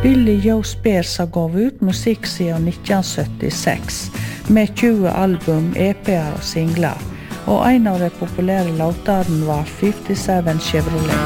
Billy Joe Spears har gått ut musikk siden 1976, med 20 album, EP-er og singler, og en av de populære låtene var 57 Chevrolet.